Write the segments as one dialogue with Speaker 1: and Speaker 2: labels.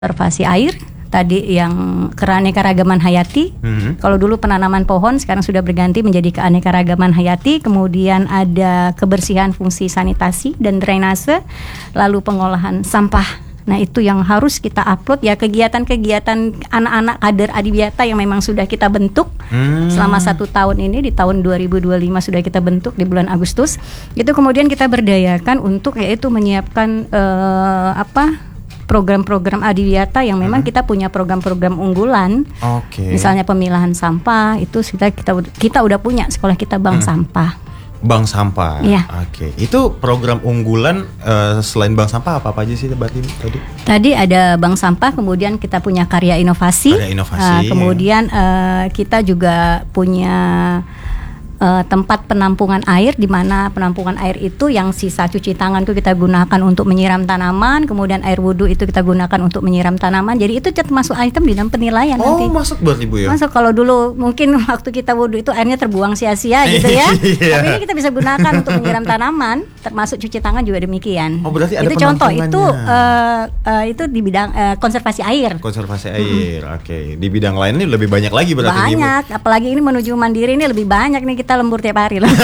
Speaker 1: konservasi air, tadi yang keanekaragaman hayati. Kalau dulu penanaman pohon, sekarang sudah berganti menjadi keanekaragaman hayati. Kemudian ada kebersihan fungsi sanitasi dan drainase, lalu pengolahan sampah. Nah, itu yang harus kita upload ya, kegiatan-kegiatan anak-anak kader Adiwiyata yang memang sudah kita bentuk selama 1 tahun ini. Di tahun 2025 sudah kita bentuk di bulan Agustus. Itu kemudian kita berdayakan untuk yaitu menyiapkan program-program Adiwiyata yang memang kita punya program-program unggulan. Misalnya pemilahan sampah, itu kita udah punya sekolah kita bank sampah.
Speaker 2: Bank sampah.
Speaker 1: Iya.
Speaker 2: Itu program unggulan selain bank sampah apa aja sih berarti tadi?
Speaker 1: Tadi ada bank sampah, kemudian kita punya karya inovasi. Kemudian kita juga punya tempat penampungan air, di mana penampungan air itu yang sisa cuci tangan itu kita gunakan untuk menyiram tanaman, kemudian air wudhu itu kita gunakan untuk menyiram tanaman. Jadi itu masuk item di dalam penilaian nanti.
Speaker 2: Masuk buat Ibu ya?
Speaker 1: Masuk. Kalau dulu mungkin waktu kita wudhu itu airnya terbuang sia-sia gitu ya. Tapi ini kita bisa gunakan untuk menyiram tanaman, termasuk cuci tangan juga demikian.
Speaker 2: Berarti ada
Speaker 1: itu contoh itu di bidang konservasi air.
Speaker 2: Konservasi air. Di bidang lain ini lebih banyak lagi berarti.
Speaker 1: Banyak, apalagi ini menuju mandiri ini lebih banyak nih, kita lembur tiap hari lah.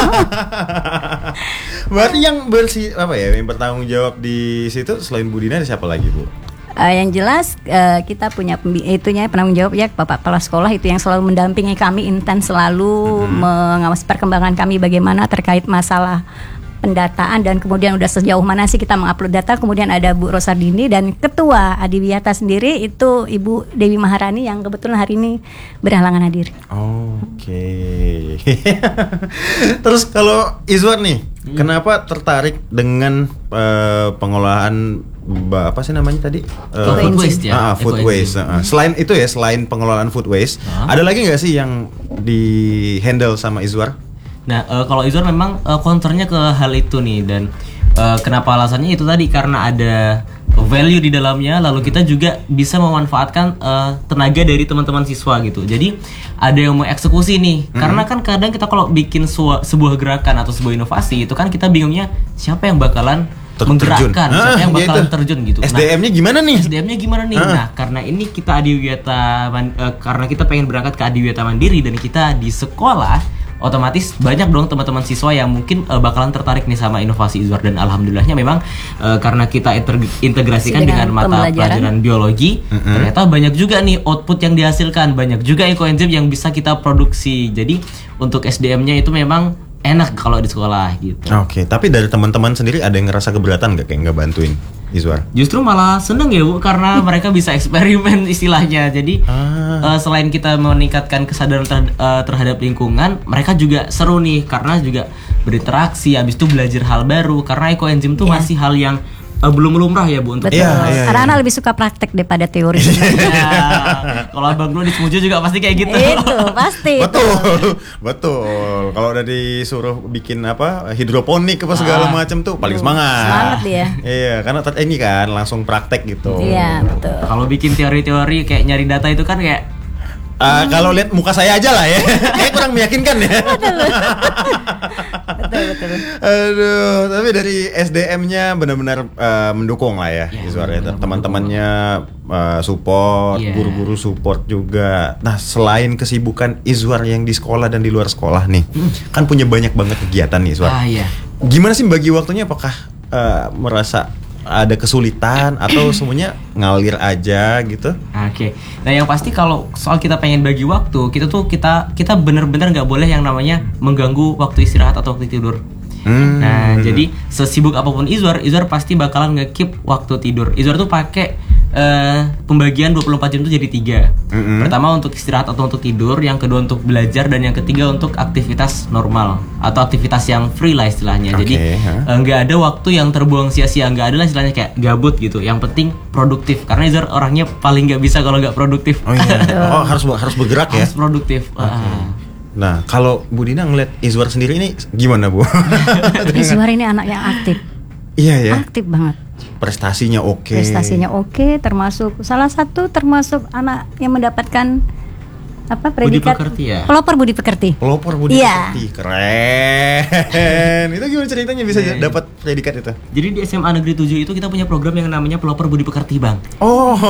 Speaker 2: Berarti yang yang bertanggung jawab di situ selain Bu Dina ada siapa lagi, Bu?
Speaker 1: Yang jelas kita punya penanggung jawab ya Bapak Kepala Sekolah, itu yang selalu mendampingi kami, intens selalu mengawasi perkembangan kami bagaimana terkait masalah pendataan dan kemudian udah sejauh mana sih kita mengupload data. Kemudian ada Bu Rosardini dan Ketua Adiwiyata sendiri itu Ibu Dewi Maharani yang kebetulan hari ini berhalangan hadir.
Speaker 2: Terus kalau Izwar nih, kenapa tertarik dengan pengolahan apa sih namanya tadi?
Speaker 3: Food waste ya.
Speaker 2: Food waste. Selain itu ya, selain pengelolaan food waste, ada lagi nggak sih yang di handle sama Izwar?
Speaker 3: Nah, kalau Izwar memang concernnya ke hal itu nih, dan kenapa alasannya itu tadi karena ada value di dalamnya, lalu kita juga bisa memanfaatkan tenaga dari teman-teman siswa gitu. Jadi ada yang mau eksekusi nih, karena kan kadang kita kalau bikin sebuah gerakan atau sebuah inovasi itu kan kita bingungnya siapa yang bakalan menggerakkan, siapa yang bakalan terjun gitu.
Speaker 2: SDM-nya gimana nih?
Speaker 3: Nah, karena ini kita Adiwiyata, karena kita pengen berangkat ke Adiwiyata Mandiri dan kita di sekolah, otomatis banyak dong teman-teman siswa yang mungkin bakalan tertarik nih sama inovasi Izwar. Dan alhamdulillahnya memang karena kita integrasikan dengan mata pelajaran biologi, ternyata banyak juga nih output yang dihasilkan, banyak juga ekoenzim yang bisa kita produksi. Jadi untuk SDM-nya itu memang enak kalau di sekolah gitu.
Speaker 2: Tapi dari teman-teman sendiri ada yang ngerasa keberatan nggak kayak nggak bantuin Izwar?
Speaker 3: Justru malah seneng ya Bu, karena mereka bisa eksperimen istilahnya. Jadi selain kita meningkatkan kesadaran terhadap lingkungan, mereka juga seru nih karena juga berinteraksi, habis itu belajar hal baru. Karena ekoenzim tuh masih hal yang belum lumrah ya Bu untuk
Speaker 1: anak-anak lebih suka praktek daripada teori.
Speaker 3: Kalau Abang Glo di Semuju juga pasti kayak gitu.
Speaker 1: Itu pasti.
Speaker 2: Betul. Kalau udah disuruh bikin hidroponik apa segala macam tuh paling semangat
Speaker 1: dia.
Speaker 2: Iya, karena ini kan langsung praktek gitu.
Speaker 1: Iya, betul.
Speaker 3: Kalau bikin teori-teori kayak nyari data itu kan kayak
Speaker 2: kalau lihat muka saya aja lah ya, kayak kurang meyakinkan ya.
Speaker 1: Betul.
Speaker 2: Aduh, tapi dari SDM-nya benar-benar mendukung lah ya, Izwar ya. Teman-temannya support, guru-guru support juga. Nah, selain kesibukan Izwar yang di sekolah dan di luar sekolah nih, kan punya banyak banget kegiatan nih Izwar. Gimana sih bagi waktunya? Apakah merasa ada kesulitan atau semuanya ngalir aja gitu?
Speaker 3: Nah yang pasti kalau soal kita pengen bagi waktu, kita benar-benar nggak boleh yang namanya mengganggu waktu istirahat atau waktu tidur. Nah jadi sesibuk apapun Izwar pasti bakalan nge-keep waktu tidur. Izwar tuh pakai pembagian 24 jam itu jadi 3. Pertama untuk istirahat atau untuk tidur, yang kedua untuk belajar, dan yang ketiga untuk aktivitas normal atau aktivitas yang free lah istilahnya. Jadi nggak ada waktu yang terbuang sia-sia, nggak ada lah istilahnya kayak gabut gitu. Yang penting produktif, karena Izwar orangnya paling nggak bisa kalau nggak produktif.
Speaker 2: Harus bergerak ya.
Speaker 3: Harus produktif.
Speaker 2: Nah, kalau Bu Dina ngeliat Izwar sendiri ini gimana, Bu?
Speaker 1: Izwar ini anak yang aktif.
Speaker 2: Iya ya.
Speaker 1: Aktif banget.
Speaker 2: Prestasinya oke,
Speaker 1: termasuk salah satu anak yang mendapatkan apa predikat?
Speaker 3: Budi pekerti ya.
Speaker 1: Pelopor budi pekerti.
Speaker 2: Pelopor budi
Speaker 1: Iya.
Speaker 2: pekerti. Keren. Itu gimana ceritanya bisa dapat predikat itu?
Speaker 3: Jadi di SMA Negeri 7 itu kita punya program yang namanya pelopor budi pekerti, Bang.
Speaker 2: Oh.